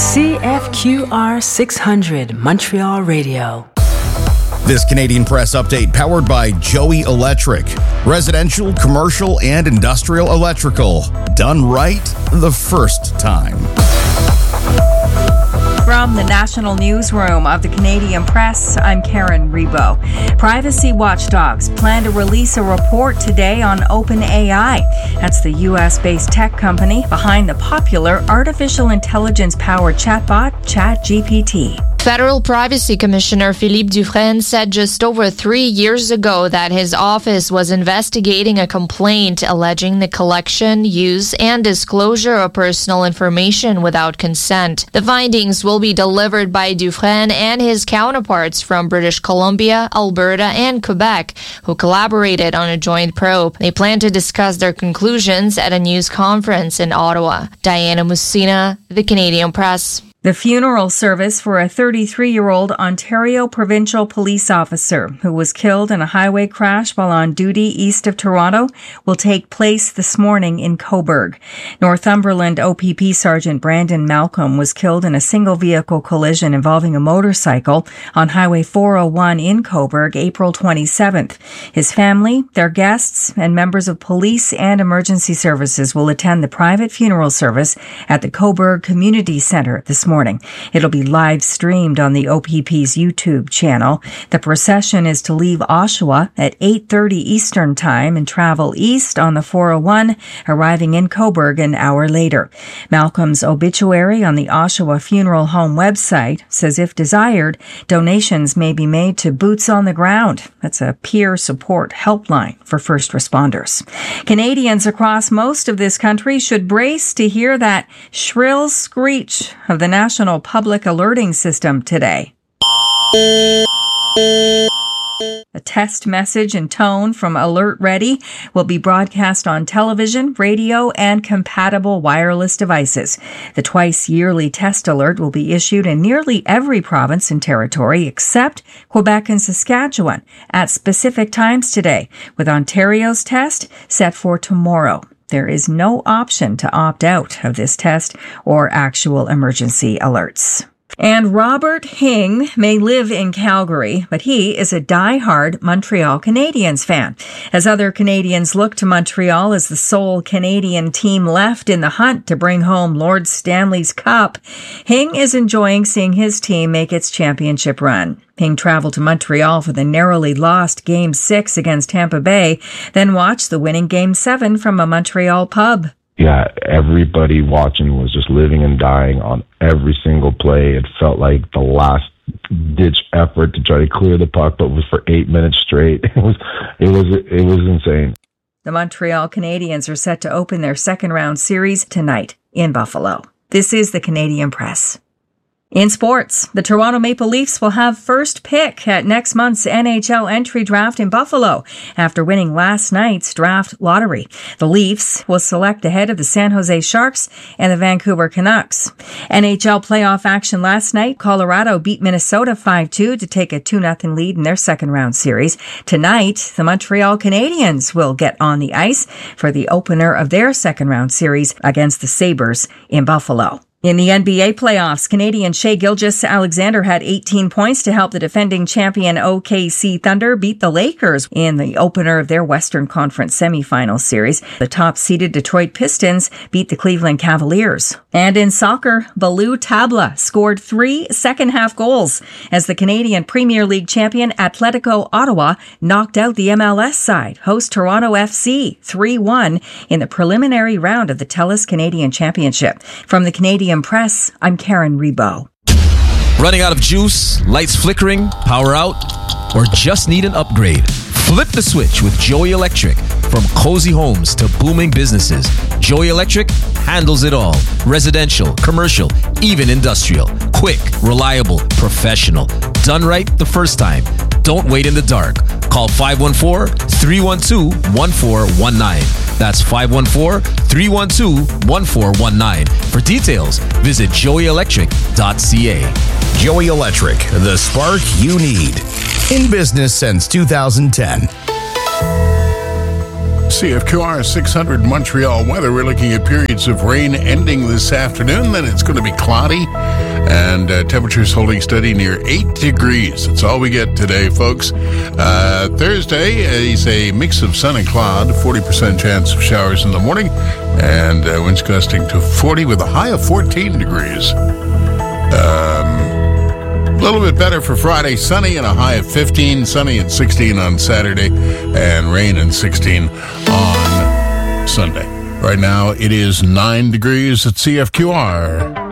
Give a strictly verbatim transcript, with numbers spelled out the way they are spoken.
C F Q R six hundred Montreal Radio. This Canadian Press update powered by Joey Electric. Residential, commercial, and industrial electrical. Done right the first time. From the National Newsroom of the Canadian Press, I'm Karen Rebo. Privacy watchdogs plan to release a report today on OpenAI. That's the U S-based tech company behind the popular artificial intelligence-powered chatbot ChatGPT. Federal Privacy Commissioner Philippe Dufresne said just over three years ago that his office was investigating a complaint alleging the collection, use, and disclosure of personal information without consent. The findings will be delivered by Dufresne and his counterparts from British Columbia, Alberta, and Quebec, who collaborated on a joint probe. They plan to discuss their conclusions at a news conference in Ottawa. Diana Mussina, The Canadian Press. The funeral service for a thirty-three-year-old Ontario provincial police officer who was killed in a highway crash while on duty east of Toronto will take place this morning in Cobourg. Northumberland O P P Sergeant Brandon Malcolm was killed in a single-vehicle collision involving a motorcycle on Highway four oh one in Cobourg, April twenty-seventh. His family, their guests, and members of police and emergency services will attend the private funeral service at the Cobourg Community Centre this morning. morning. It'll be live streamed on the O P P's YouTube channel. The procession is to leave Oshawa at eight thirty Eastern Time and travel east on the four oh one, arriving in Cobourg an hour later. Malcolm's obituary on the Oshawa Funeral Home website says if desired, donations may be made to Boots on the Ground. That's a peer support helpline for first responders. Canadians across most of this country should brace to hear that shrill screech of the National Public Alerting System today. A test message and tone from Alert Ready will be broadcast on television, radio, and compatible wireless devices. The twice-yearly test alert will be issued in nearly every province and territory except Quebec and Saskatchewan at specific times today, with Ontario's test set for tomorrow. There is no option to opt out of this test or actual emergency alerts. And Robert Hing may live in Calgary, but he is a die-hard Montreal Canadiens fan. As other Canadians look to Montreal as the sole Canadian team left in the hunt to bring home Lord Stanley's Cup, Hing is enjoying seeing his team make its championship run. Hing traveled to Montreal for the narrowly lost Game six against Tampa Bay, then watched the winning Game seven from a Montreal pub. Yeah, everybody watching was just living and dying on every single play. It felt like the last ditch effort to try to clear the puck, but it was for eight minutes straight. It was, it was, it was insane. The Montreal Canadiens are set to open their second round series tonight in Buffalo. This is the Canadian Press. In sports, the Toronto Maple Leafs will have first pick at next month's N H L entry draft in Buffalo after winning last night's draft lottery. The Leafs will select ahead of the San Jose Sharks and the Vancouver Canucks. N H L playoff action last night. Colorado beat Minnesota five two to take a two nothing lead in their second round series. Tonight, the Montreal Canadiens will get on the ice for the opener of their second round series against the Sabres in Buffalo. In the N B A playoffs, Canadian Shai Gilgeous-Alexander had eighteen points to help the defending champion O K C Thunder beat the Lakers in the opener of their Western Conference semifinal series. The top-seeded Detroit Pistons beat the Cleveland Cavaliers. And in soccer, Balou Tabla scored three second-half goals as the Canadian Premier League champion Atletico Ottawa knocked out the M L S side, host Toronto F C, three one in the preliminary round of the TELUS Canadian Championship. From the Canadian Press, I'm Karen Rebo. Running out of juice, lights flickering, power out, or just need an upgrade? Flip the switch with Joey Electric. From cozy homes to booming businesses, Joey Electric handles it all. Residential, commercial, even industrial. Quick, reliable, professional. Done right the first time. Don't wait in the dark. Call five one four, three one two, one four one nine. That's five one four, three one two, one four one nine. For details, visit joey electric dot c a. Joey Electric, the spark you need. In business since two thousand ten. C F Q R six hundred Montreal weather. We're looking at periods of rain ending this afternoon. Then it's going to be cloudy and uh, temperatures holding steady near eight degrees. That's all we get today, folks. Uh, Thursday is a mix of sun and cloud, forty percent chance of showers in the morning, and uh, winds gusting to forty with a high of fourteen degrees. Um, a little bit better for Friday, sunny and a high of fifteen, sunny and sixteen on Saturday, and rain and sixteen on Sunday. Right now, it is nine degrees at C F Q R.